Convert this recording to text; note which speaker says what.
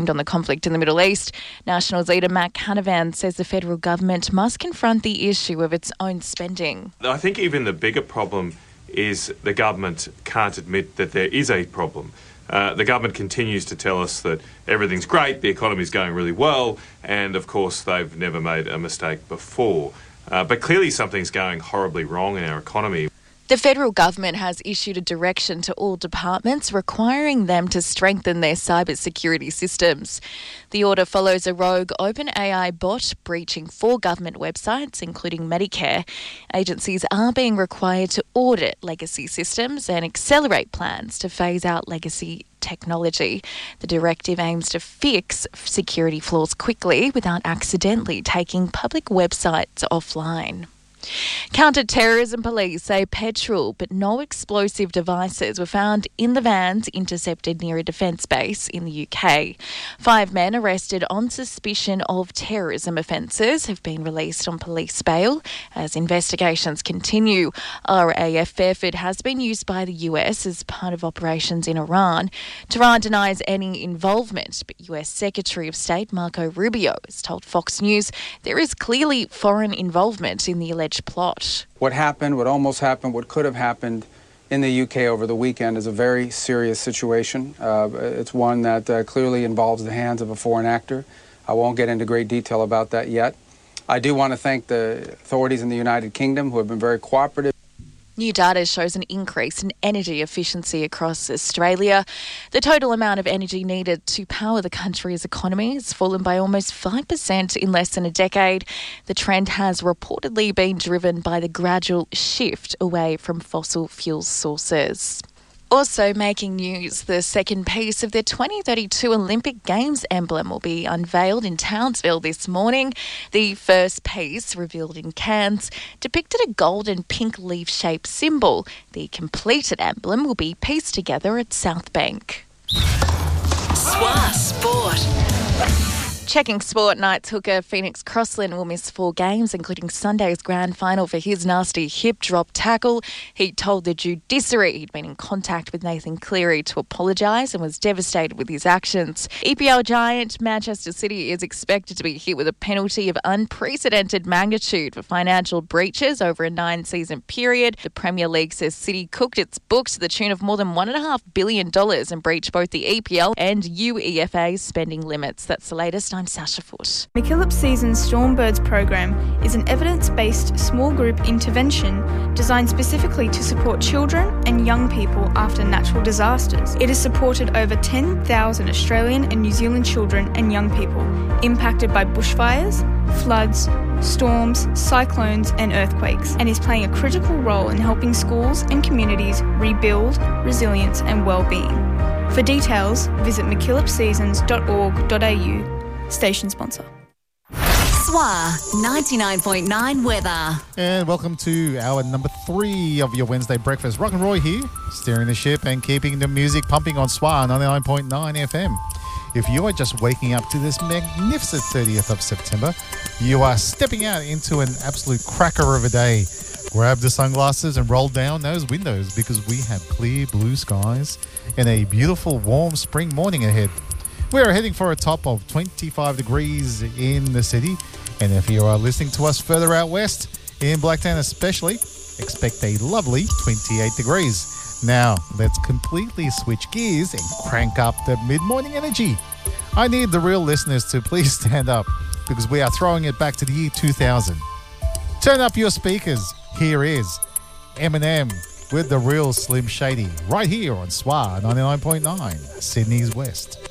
Speaker 1: On the conflict in the Middle East, Nationals leader Matt Canavan says the federal government must confront the issue of its own spending.
Speaker 2: I think even the bigger problem is the government can't admit that there is a problem. The government continues to tell us that everything's great, the economy's going really well, and of course they've never made a mistake before. But clearly something's going horribly wrong in our economy.
Speaker 1: The federal government has issued a direction to all departments requiring them to strengthen their cybersecurity systems. The order follows a rogue OpenAI bot breaching 4 government websites, including Medicare. Agencies are being required to audit legacy systems and accelerate plans to phase out legacy technology. The directive aims to fix security flaws quickly without accidentally taking public websites offline. Counter-terrorism police say petrol but no explosive devices were found in the vans intercepted near a defence base in the UK. 5 men arrested on suspicion of terrorism offences have been released on police bail as investigations continue. RAF Fairford has been used by the US as part of operations in Iran. Tehran denies any involvement, but US Secretary of State Marco Rubio has told Fox News there is clearly foreign involvement in the alleged plot.
Speaker 3: What happened, what almost happened, what could have happened in the UK over the weekend is a very serious situation. It's one that clearly involves the hands of a foreign actor. I won't get into great detail about that yet. I do want to thank the authorities in the United Kingdom who have been very cooperative.
Speaker 1: New data shows an increase in energy efficiency across Australia. The total amount of energy needed to power the country's economy has fallen by almost 5% in less than a decade. The trend has reportedly been driven by the gradual shift away from fossil fuel sources. Also making news, the second piece of the 2032 Olympic Games emblem will be unveiled in Townsville this morning. The first piece, revealed in Cairns, depicted a gold and pink leaf-shaped symbol. The completed emblem will be pieced together at South Bank.
Speaker 4: SWA Sport.
Speaker 1: Checking sport, Knights hooker Phoenix Crossland will miss 4 games, including Sunday's grand final for his nasty hip drop tackle. He told the judiciary he'd been in contact with Nathan Cleary to apologise and was devastated with his actions. EPL giant Manchester City is expected to be hit with a penalty of unprecedented magnitude for financial breaches over a 9-season period. The Premier League says City cooked its books to the tune of more than $1.5 billion and breached both the EPL and UEFA spending limits. That's the latest. I'm Sasha Foot.
Speaker 5: MacKillop Seasons Stormbirds program is an evidence-based small group intervention designed specifically to support children and young people after natural disasters. It has supported over 10,000 Australian and New Zealand children and young people impacted by bushfires, floods, storms, cyclones and earthquakes, and is playing a critical role in helping schools and communities rebuild resilience and well-being. For details, visit mackillopseasons.org.au. Station sponsor.
Speaker 4: SWA 99.9 weather.
Speaker 6: And welcome to hour number 3 of your Wednesday breakfast. Rock and Roy here, steering the ship and keeping the music pumping on SWA 99.9 FM. If you are just waking up to this magnificent 30th of September, you are stepping out into an absolute cracker of a day. Grab the sunglasses and roll down those windows because we have clear blue skies and a beautiful warm spring morning ahead. We are heading for a top of 25 degrees in the city. And if you are listening to us further out west, in Blacktown especially, expect a lovely 28 degrees. Now, let's completely switch gears and crank up the mid-morning energy. I need the real listeners to please stand up because we are throwing it back to the year 2000. Turn up your speakers. Here is Eminem with the real Slim Shady right here on SWA 99.9, Sydney's West.